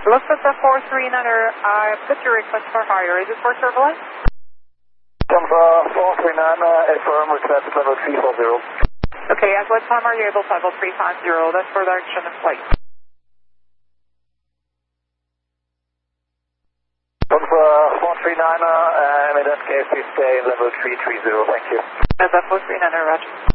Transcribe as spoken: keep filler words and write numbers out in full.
Lufthansa four three niner, I put your request for higher. Is it for turbulence? Lufthansa four three niner, affirm request level three four zero. Okay, at what time are you able to level three five zero? That's for direction of flight. Lufthansa four three niner, and in that case we stay in level three three zero, thank you. Lufthansa four three niner, roger.